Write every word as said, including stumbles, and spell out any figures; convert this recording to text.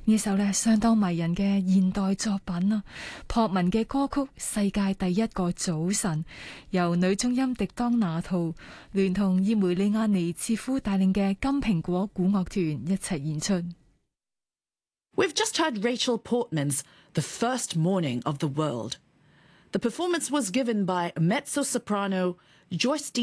呢首咧相當迷人嘅現代作品啊，樸文嘅歌曲《世界第一個早晨》，由女中音迪當拿圖聯同葉梅利亞尼切夫帶領嘅金蘋果古樂團一齊演出。 We've just heard Rachel Portman's The First Morning of the World. The performance was given by mezzo-soprano Joyce D.